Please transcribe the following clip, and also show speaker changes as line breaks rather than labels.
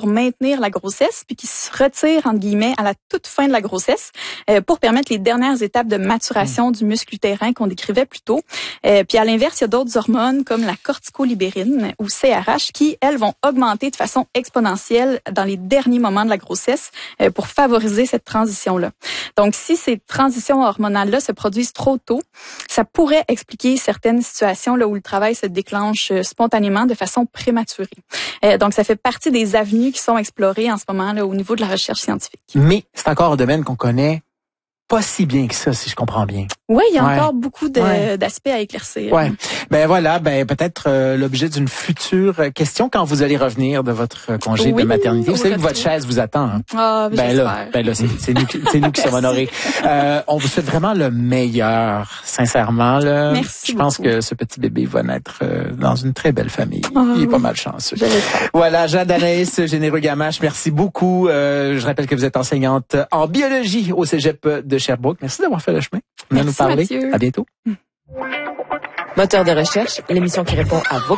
pour maintenir la grossesse, puis qui se retire, entre guillemets, à la toute fin de la grossesse, pour permettre les dernières étapes de maturation du muscle utérin qu'on décrivait plus tôt. Puis à l'inverse, il y a d'autres hormones comme la corticolibérine ou CRH qui, elles, vont augmenter de façon exponentielle dans les derniers moments de la grossesse pour favoriser cette transition-là. Donc, si ces transitions hormonales-là se produisent trop tôt, ça pourrait expliquer certaines situations là où le travail se déclenche spontanément de façon prématurée. Donc, ça fait partie des avenues qui sont explorées en ce moment là au niveau de la recherche scientifique.
Mais c'est encore un domaine qu'on connaît pas si bien que ça, si je comprends bien.
Oui, il y a encore beaucoup d'aspects à éclaircir.
Ouais. Ben voilà, peut-être l'objet d'une future question quand vous allez revenir de votre congé de maternité. Vous savez que votre chaise vous attend. Hein?
Ah, j'espère.
Là, c'est nous qui sommes honorés. On vous souhaite vraiment le meilleur, sincèrement. Là.
Merci
Je pense
beaucoup.
que ce petit bébé va naître dans une très belle famille. Il est pas mal chanceux.
Je l'espère.
Voilà, Jade Anaïs Généreux-Gamache, merci beaucoup. Je rappelle que vous êtes enseignante en biologie au Cégep de Sherbrooke. Merci d'avoir fait le chemin.
Merci,
nous parler.
Mathieu.
À bientôt.
Moteur de recherche, l'émission qui répond à vos